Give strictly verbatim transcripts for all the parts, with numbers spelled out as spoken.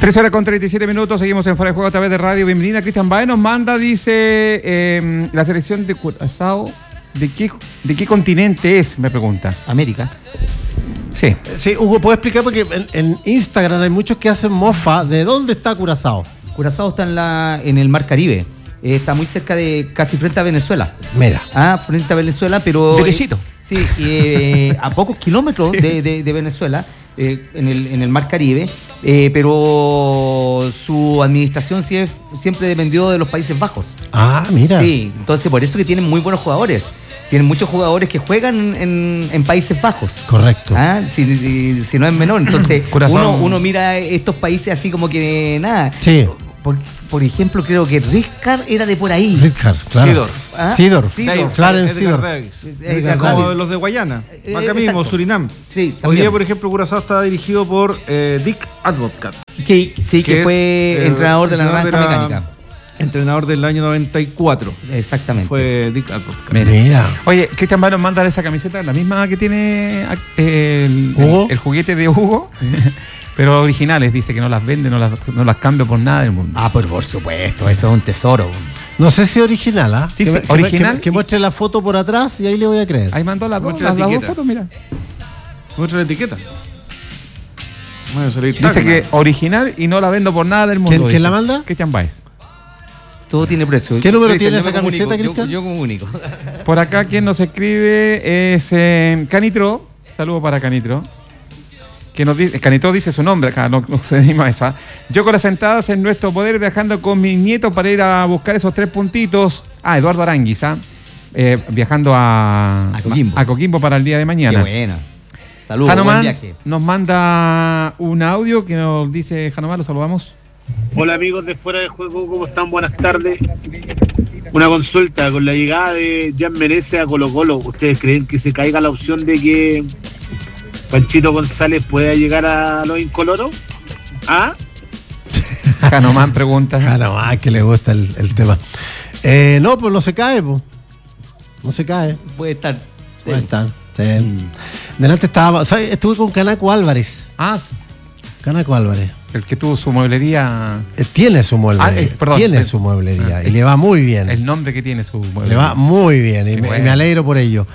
tres horas con treinta y siete minutos, seguimos en Fuera de Juego a través de radio. Bienvenida, Cristian Baez nos manda, dice, eh, la selección de Curazao, ¿de qué, ¿de qué continente es? Me pregunta. América. Sí. Sí, Hugo, ¿puedo explicar? Porque en, en Instagram hay muchos que hacen mofa de dónde está Curazao. Curazao está en, la, en el Mar Caribe. Eh, está muy cerca de, casi frente a Venezuela. Mira. Ah, frente a Venezuela, pero... Derechito. Eh, sí, eh, a pocos kilómetros sí. de, de, de Venezuela, eh, en, el, en el Mar Caribe, eh, pero su administración siempre dependió de los Países Bajos. Ah, mira. Sí, entonces por eso que tienen muy buenos jugadores. Tienen muchos jugadores que juegan en, en Países Bajos. Correcto. ¿Ah? Si, si, si no es menor. Entonces, uno, uno mira estos países así como que nada. Sí. Por, por ejemplo, creo que Rijkaard era de por ahí. Rijkaard, claro. Sidor. ¿Ah? Sidor. Sidor. Clarence Sidor. Edgar como los de Guayana. Eh, Acá mismo, exacto. Surinam. Sí, Hoy también. día, por ejemplo, Curazao está dirigido por eh, Dick Advocat. Que, sí, que, que fue es, entrenador de la entrenador Naranja de la- Mecánica. Entrenador del año noventa y cuatro. Exactamente. Fue Dick Advocat. Mira. Mira. Oye, Cristian Baez nos manda esa camiseta, la misma que tiene eh, el, ¿Hugo? el, el juguete de Hugo, pero originales, dice que no las vende, no las, no las cambia por nada del mundo. Ah, por, por supuesto, eso es un tesoro. No sé si original, ¿ah? Sí, que, sí, me- que original me- que, que muestre la foto por atrás y ahí le voy a creer. Ahí mandó las dos, Muestra la las, las dos etiqueta. fotos, mira. Muestra la etiqueta. Bueno, salir Dice Tacna. que original y no la vendo por nada del mundo. ¿Quién- quién dice. la manda? Cristian Baez. Todo tiene precio. ¿Qué número Cristian, tiene yo esa me comunico, camiseta, yo- Cristian? Yo comunico. Por acá quien nos escribe es eh, Canitro. Saludos para Canitro. Que nos dice, Canitro dice su nombre acá, no, no se anima esa. Yo con las sentadas en nuestro poder viajando con mis nietos para ir a buscar esos tres puntitos. Ah, Eduardo Aranguis, ¿ah? Eh, viajando a, A Coquimbo. a Coquimbo para el día de Qué mañana. buena. Saludos, buen Hanuman viaje. nos manda un audio que nos dice Hanuman, lo saludamos. Hola amigos de Fuera de Juego, ¿cómo están? Buenas tardes. Una consulta, con la llegada de Jan Menezes a Colo Colo, ¿ustedes creen que se caiga la opción de que Panchito González pueda llegar a los incoloros? ¿Ah? Hanuman pregunta. Ah, no, ah, que le gusta el, el tema. Eh, no, pues no se cae, pues. No se cae. Puede estar. Puede estar. Sí. Delante estaba, ¿sabes? Estuve con Canaco Álvarez. Ah, sí, Canaco Álvarez. el que tuvo su mueblería. Eh, tiene su mueblería. Ah, eh, perdón, tiene el- su mueblería. ah, y le va muy bien. El nombre que tiene su mueblería. Le va muy bien. Y, Qué me, bueno. y me alegro por ello.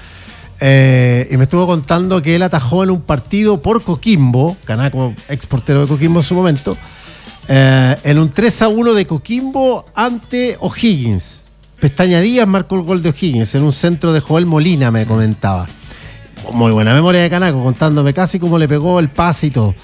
Eh, y me estuvo contando que él atajó en un partido por Coquimbo, Canaco, ex portero de Coquimbo en su momento, eh, en un tres a uno de Coquimbo ante O'Higgins. Pestaña Díaz marcó el gol de O'Higgins en un centro de Joel Molina, me comentaba. Muy buena memoria de Canaco, contándome casi cómo le pegó el pase y todo.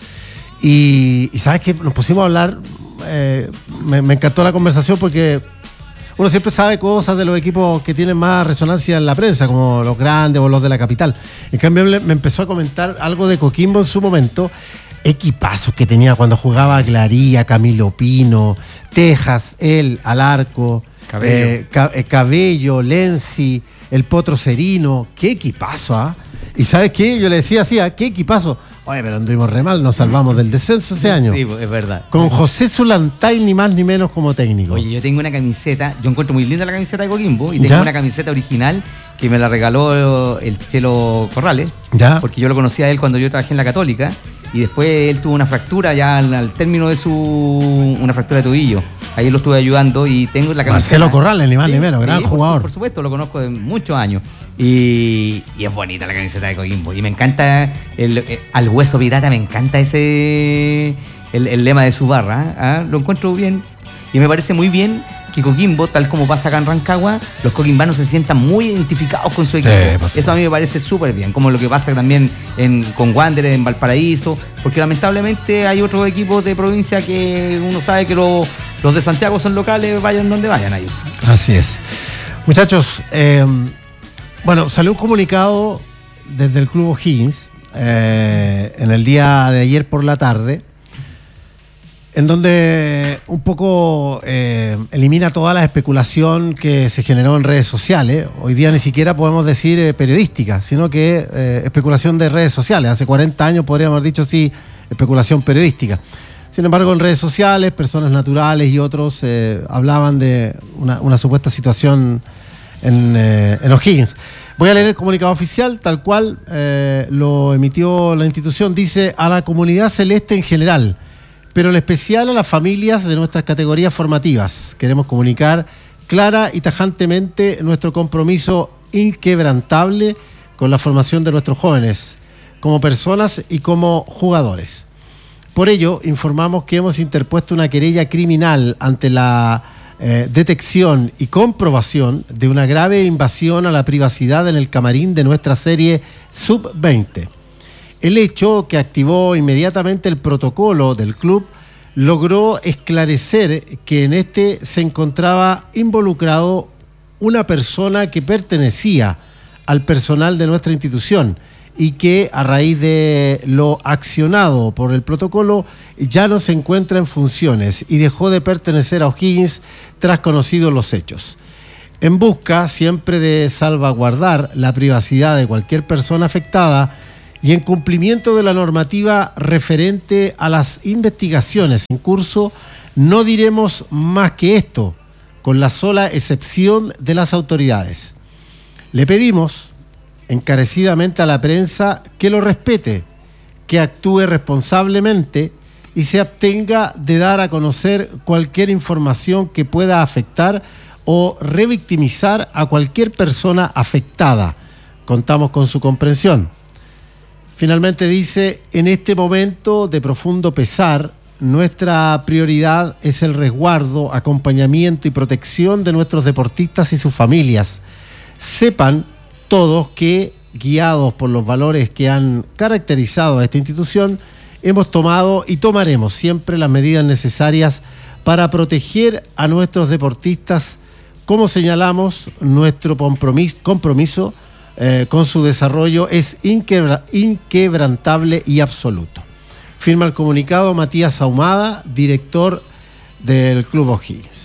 Y, y sabes que nos pusimos a hablar, eh, me, me encantó la conversación porque uno siempre sabe cosas de los equipos que tienen más resonancia en la prensa, como los grandes o los de la capital. En cambio, me me empezó a comentar algo de Coquimbo en su momento, equipazos que tenía cuando jugaba Claría, Camilo Pino, Tejas, él al arco, Cabello. eh, Ca- eh, Cabello, Lenzi, el Potro Serino, qué equipazo, ¿ah? Y ¿sabes qué? Yo le decía así, ¿ah? ¿Qué equipazo? Oye, pero anduvimos re mal, nos salvamos del descenso ese año. Sí, es verdad. Con José Zulantay, ni más ni menos como técnico. Oye, yo tengo una camiseta, yo encuentro muy linda la camiseta de Coquimbo y tengo ¿Ya? una camiseta original que me la regaló el Chelo Corrales, ¿Ya? porque yo lo conocí a él cuando yo trabajé en la Católica y después él tuvo una fractura ya al, al término de su una fractura de tobillo. Ahí lo estuve ayudando y tengo la camiseta. Marcelo Corrales, ni más ni menos, gran por su- jugador. Por supuesto, lo conozco de muchos años. Y, y es bonita la camiseta de Coquimbo. Y me encanta, el, eh, al hueso pirata me encanta ese el, el lema de su barra. ¿ah? Lo encuentro bien. Y me parece muy bien que Coquimbo, tal como pasa acá en Rancagua, los coquimbanos se sientan muy identificados con su equipo. por supuesto. Eso a mí me parece súper bien, como lo que pasa también en, con Wanderers en Valparaíso, porque lamentablemente hay otros equipos de provincia que uno sabe que lo- los de Santiago son locales, vayan donde vayan ahí. Así es. Muchachos, eh, bueno, salió un comunicado desde el Club O'Higgins eh, en el día de ayer por la tarde, en donde un poco eh, elimina toda la especulación que se generó en redes sociales. Hoy día ni siquiera podemos decir eh, periodística, sino que eh, especulación de redes sociales. Hace cuarenta años podríamos haber dicho sí, especulación periodística. Sin embargo, en redes sociales, personas naturales y otros eh, hablaban de una, una supuesta situación en, eh, en O'Higgins. Voy a leer el comunicado oficial, tal cual eh, lo emitió la institución. Dice: a la comunidad celeste en general, pero en especial a las familias de nuestras categorías formativas. Queremos comunicar clara y tajantemente nuestro compromiso inquebrantable con la formación de nuestros jóvenes, como personas y como jugadores. Por ello, informamos que hemos interpuesto una querella criminal ante la eh, detección y comprobación de una grave invasión a la privacidad en el camarín de nuestra serie sub veinte. El hecho, que activó inmediatamente el protocolo del club, logró esclarecer que en este se encontraba involucrado una persona que pertenecía al personal de nuestra institución y que, a raíz de lo accionado por el protocolo, ya no se encuentra en funciones y dejó de pertenecer a O'Higgins tras conocidos los hechos. En busca siempre de salvaguardar la privacidad de cualquier persona afectada y en cumplimiento de la normativa referente a las investigaciones en curso, no diremos más que esto, con la sola excepción de las autoridades. Le pedimos encarecidamente a la prensa que lo respete, que actúe responsablemente y se abstenga de dar a conocer cualquier información que pueda afectar o revictimizar a cualquier persona afectada. Contamos con su comprensión. Finalmente dice: en este momento de profundo pesar, nuestra prioridad es el resguardo, acompañamiento y protección de nuestros deportistas y sus familias. Sepan todos que, guiados por los valores que han caracterizado a esta institución, hemos tomado y tomaremos siempre las medidas necesarias para proteger a nuestros deportistas. Como señalamos, nuestro compromiso, compromiso eh, con su desarrollo es inquebra, inquebrantable y absoluto. Firma el comunicado Matías Ahumada, director del Club O'Higgins.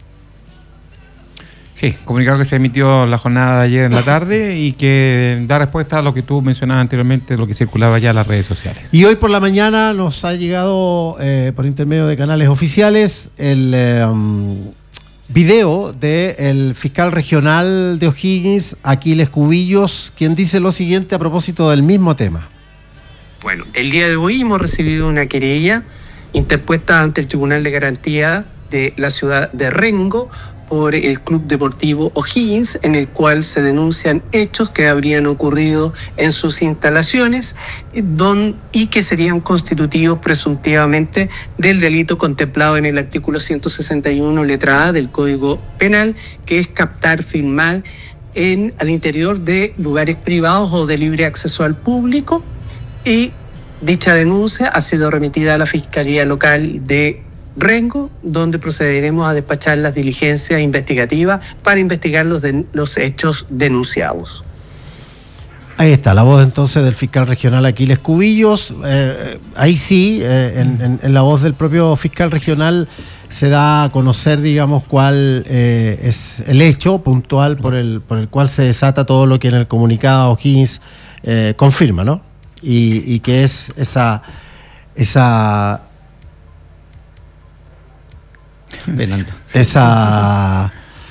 Sí, comunicado que se emitió la jornada de ayer en la tarde y que da respuesta a lo que tú mencionabas anteriormente, lo que circulaba ya en las redes sociales. Y hoy por la mañana nos ha llegado, eh, por intermedio de canales oficiales, el eh, um, video del fiscal regional de O'Higgins, Aquiles Cubillos, quien dice lo siguiente a propósito del mismo tema. Bueno, el día de hoy hemos recibido una querella interpuesta ante el Tribunal de Garantía de la ciudad de Rengo por el Club Deportivo O'Higgins, en el cual se denuncian hechos que habrían ocurrido en sus instalaciones don, y que serían constitutivos presuntivamente del delito contemplado en el artículo ciento sesenta y uno letra A del Código Penal, que es captar, filmar en, al interior de lugares privados o de libre acceso al público, y dicha denuncia ha sido remitida a la Fiscalía Local de Rengo, donde procederemos a despachar las diligencias investigativas para investigar los, de, los hechos denunciados. Ahí está, la voz entonces del fiscal regional Aquiles Cubillos. Eh, ahí sí, eh, en, en, en la voz del propio fiscal regional se da a conocer, digamos, cuál eh, es el hecho puntual por el, por el cual se desata todo lo que en el comunicado O'Higgins eh, confirma, ¿no? Y, y que es esa... esa esa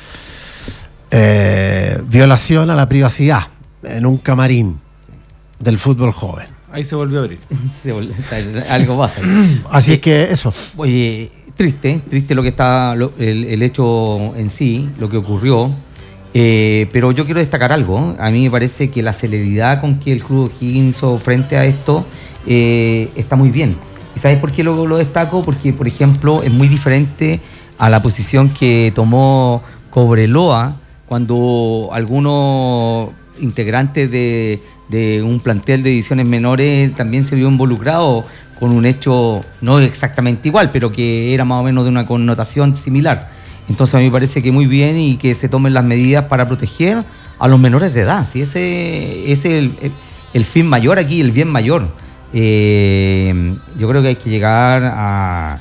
eh, violación a la privacidad en un camarín del fútbol joven. Ahí se volvió a abrir. Se volvió, algo pasa. Así es que eso. Oye, triste, triste lo que está, lo, el, el hecho en sí, lo que ocurrió. Eh, pero yo quiero destacar algo. A mí me parece que la celeridad con que el Club O'Higgins hizo frente a esto eh, está muy bien. ¿Y sabes por qué lo, lo destaco? Porque, por ejemplo, es muy diferente a la posición que tomó Cobreloa cuando algunos integrantes de, de un plantel de divisiones menores también se vio involucrado con un hecho no exactamente igual, pero que era más o menos de una connotación similar. Entonces a mí me parece que muy bien y que se tomen las medidas para proteger a los menores de edad. ¿Sí? Ese, ese es el, el, el fin mayor aquí, el bien mayor. Eh, yo creo que hay que llegar a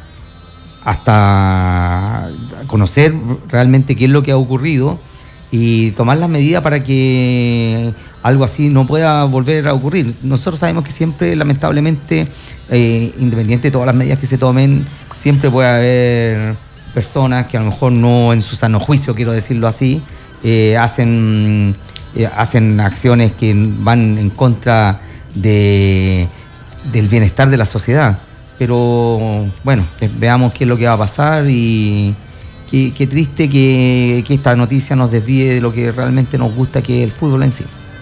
hasta conocer realmente qué es lo que ha ocurrido y tomar las medidas para que algo así no pueda volver a ocurrir. Nosotros sabemos que siempre, lamentablemente, eh, independiente de todas las medidas que se tomen, siempre puede haber personas que a lo mejor no en su sano juicio, quiero decirlo así, eh, hacen, eh, hacen acciones que van en contra de, del bienestar de la sociedad. pero bueno, veamos qué es lo que va a pasar y qué, qué triste que, que esta noticia nos desvíe de lo que realmente nos gusta, que es el fútbol en sí.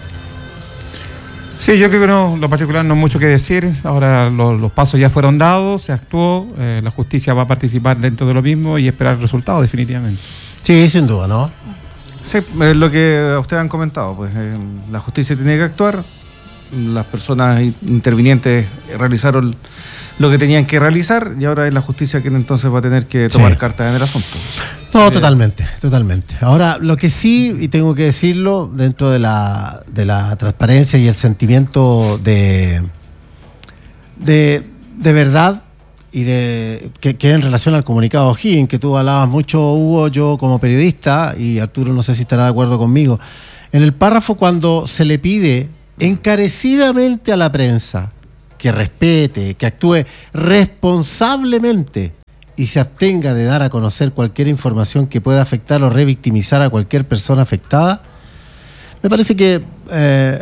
Sí, yo creo que no, lo particular no hay mucho que decir. Ahora los, los pasos ya fueron dados, se actuó, eh, la justicia va a participar dentro de lo mismo y esperar resultados definitivamente. Sí, sin duda, ¿no? Sí, es lo que ustedes han comentado, pues eh, la justicia tiene que actuar, las personas intervinientes realizaron lo que tenían que realizar y ahora es la justicia quien entonces va a tener que tomar sí. cartas en el asunto. No, eh, totalmente, totalmente. Ahora, lo que sí, y tengo que decirlo, dentro de la, de la transparencia y el sentimiento de, de, de verdad y de que, que en relación al comunicado O'Higgins, que tú hablabas mucho, Hugo, yo como periodista, y Arturo no sé si estará de acuerdo conmigo, en el párrafo cuando se le pide encarecidamente a la prensa que respete, que actúe responsablemente y se abstenga de dar a conocer cualquier información que pueda afectar o revictimizar a cualquier persona afectada, me parece que eh,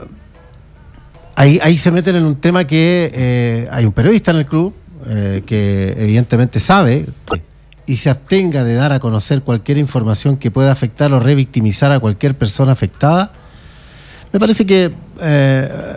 ahí, ahí se meten en un tema que eh, hay un periodista en el club eh, que evidentemente sabe y se abstenga de dar a conocer cualquier información que pueda afectar o revictimizar a cualquier persona afectada. Me parece que eh,